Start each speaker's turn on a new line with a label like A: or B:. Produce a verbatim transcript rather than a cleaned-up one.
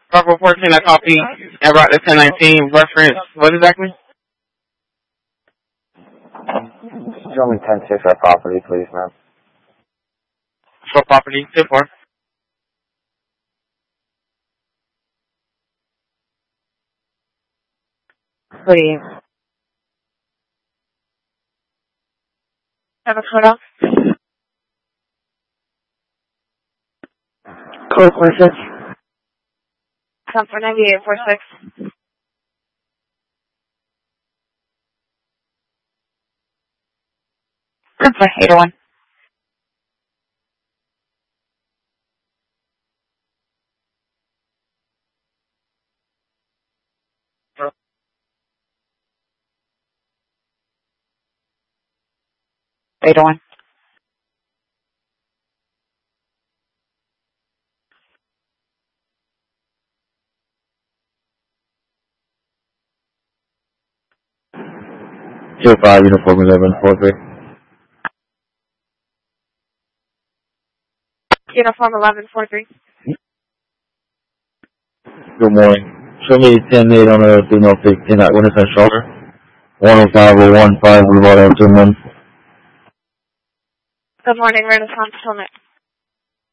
A: Bravo fourteen, I copy. I brought the ten nineteen reference. What exactly?
B: Show me ten six our property, please, ma'am.
A: For property, two four.
C: What do you? Have a photo? Code license. Come for ninety-eight four six. Come for eight oh one. eight oh one.
B: Two five uniform eleven four three.
C: Uniform eleven four three.
B: Good morning. Show me ten eight on a female fifteen at Winterton Shoulder. one oh five oh one five Boulevard Afternoon.
C: Good morning, Renaissance Summit.